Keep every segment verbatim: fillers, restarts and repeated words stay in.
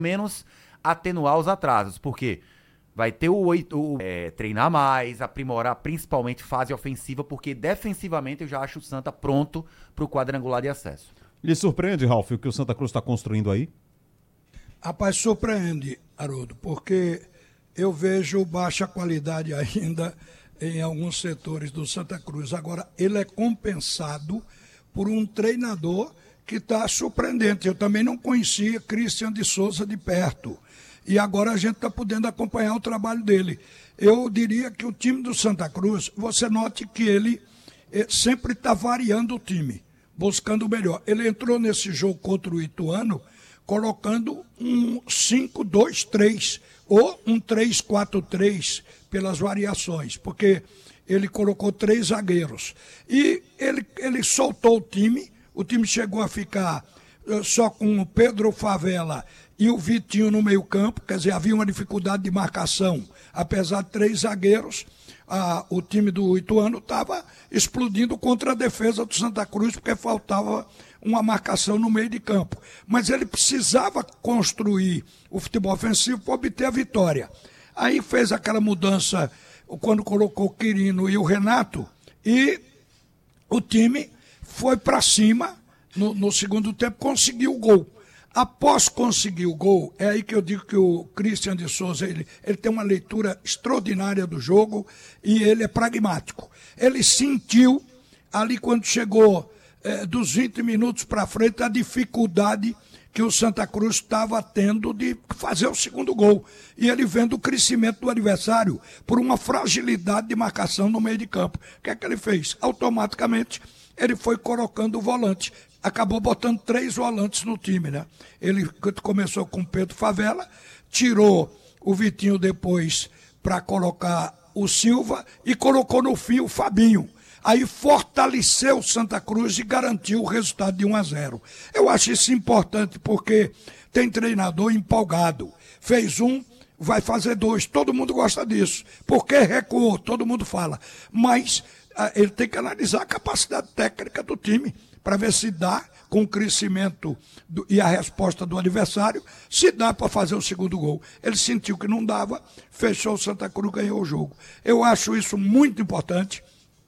menos atenuar os atrasos, porque vai ter o, o é, treinar mais, aprimorar principalmente fase ofensiva, porque defensivamente eu já acho o Santa pronto para o quadrangular de acesso. Lhe surpreende, Ralf, o que o Santa Cruz está construindo aí? Rapaz, surpreende, Haroldo, porque eu vejo baixa qualidade ainda em alguns setores do Santa Cruz. Agora, ele é compensado por um treinador que está surpreendente. Eu também não conhecia Christian de Souza de perto. E agora a gente está podendo acompanhar o trabalho dele. Eu diria que o time do Santa Cruz, você note que ele eh, sempre está variando o time, buscando o melhor. Ele entrou nesse jogo contra o Ituano colocando um cinco dois três ou um três quatro três pelas variações, porque ele colocou três zagueiros. E ele, ele soltou o time, o time chegou a ficar uh, só com o Pedro Favela e o Vitinho no meio campo, quer dizer, havia uma dificuldade de marcação, apesar de três zagueiros. Ah, o time do Ituano estava explodindo contra a defesa do Santa Cruz, porque faltava uma marcação no meio de campo. Mas ele precisava construir o futebol ofensivo para obter a vitória. Aí fez aquela mudança quando colocou o Quirino e o Renato, e o time foi para cima no, no segundo tempo, conseguiu o gol. Após conseguir o gol, é aí que eu digo que o Christian de Souza, ele, ele tem uma leitura extraordinária do jogo e ele é pragmático. Ele sentiu, ali quando chegou eh, dos vinte minutos para frente, a dificuldade que o Santa Cruz estava tendo de fazer o segundo gol. E ele vendo o crescimento do adversário por uma fragilidade de marcação no meio de campo. O que é que ele fez? Automaticamente, ele foi colocando o volante. Acabou botando três volantes no time, né? Ele começou com Pedro Favela, tirou o Vitinho depois para colocar o Silva e colocou no fim o Fabinho. Aí fortaleceu o Santa Cruz e garantiu o resultado de um a zero. Eu acho isso importante porque tem treinador empolgado. Fez um, vai fazer dois. Todo mundo gosta disso. Por que recuou? Todo mundo fala. Mas ah, ele tem que analisar a capacidade técnica do time para ver se dá, com o crescimento do, e a resposta do adversário, se dá para fazer o segundo gol. Ele sentiu que não dava, fechou o Santa Cruz, ganhou o jogo. Eu acho isso muito importante.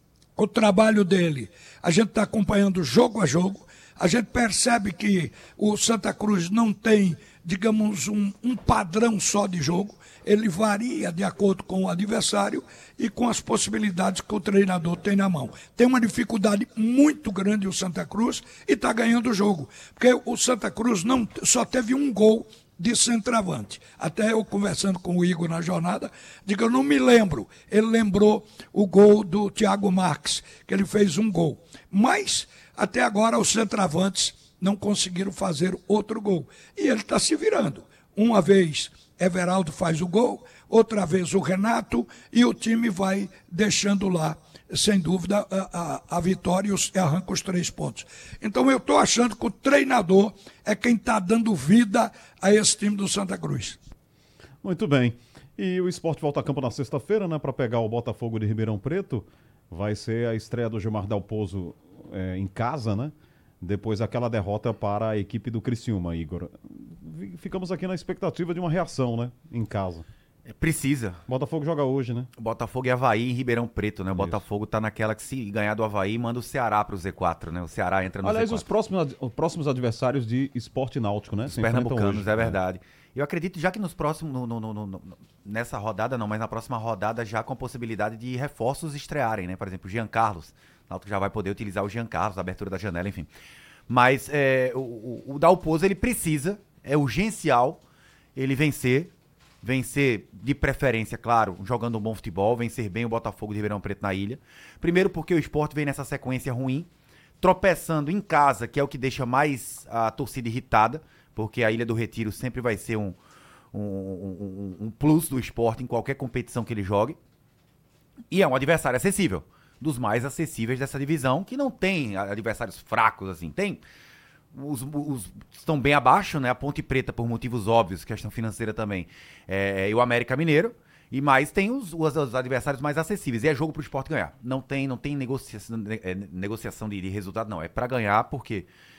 O trabalho dele, a gente está acompanhando jogo a jogo, a gente percebe que o Santa Cruz não tem, digamos, um, um padrão só de jogo, ele varia de acordo com o adversário e com as possibilidades que o treinador tem na mão. Tem uma dificuldade muito grande o Santa Cruz e está ganhando o jogo, porque o Santa Cruz não, só teve um gol de centroavante. Até eu conversando com o Igor na jornada, digo, eu não me lembro. Ele lembrou o gol do Thiago Marques, que ele fez um gol. Mas, até agora, os centroavantes não conseguiram fazer outro gol. E ele está se virando. Uma vez Everaldo faz o gol, outra vez o Renato, e o time vai deixando lá, sem dúvida, a, a, a vitória e, os, e arranca os três pontos. Então eu estou achando que o treinador é quem está dando vida a esse time do Santa Cruz. Muito bem. E o Sport volta a campo na sexta-feira, né, para pegar o Botafogo de Ribeirão Preto. Vai ser a estreia do Gilmar Dalpozo é, em casa, né? Depois daquela derrota para a equipe do Criciúma, Igor. Ficamos aqui na expectativa de uma reação, né? Em casa. Precisa. Botafogo joga hoje, né? Botafogo e Avaí em Ribeirão Preto, né? O Isso. Botafogo tá naquela que se ganhar do Avaí, manda o Ceará pro Z quatro, né? O Ceará entra no Aliás, Z quatro. os próximos, os próximos adversários de Sport Náutico, né? Os Se pernambucanos, hoje. é verdade. Eu acredito já que nos próximos, no, no, no, no, nessa rodada não, mas na próxima rodada já com a possibilidade de reforços estrearem, né? Por exemplo, o Jean Carlos. O Náutico já vai poder utilizar o Jean Carlos, a abertura da janela, enfim. Mas é, o, o, o Dalpozo, ele precisa, é urgencial ele vencer, vencer de preferência, claro, jogando um bom futebol, vencer bem o Botafogo de Ribeirão Preto na ilha. Primeiro porque o Sport vem nessa sequência ruim, tropeçando em casa, que é o que deixa mais a torcida irritada, porque a Ilha do Retiro sempre vai ser um, um, um, um plus do Sport em qualquer competição que ele jogue. E é um adversário acessível, dos mais acessíveis dessa divisão, que não tem adversários fracos, assim. Tem os, os estão bem abaixo, né? A Ponte Preta, por motivos óbvios, questão financeira também, é, e o América Mineiro. E mais tem os, os, os adversários mais acessíveis. E é jogo pro Sport ganhar. Não tem, não tem negociação, é, negociação de, de resultado, não. É pra ganhar, porque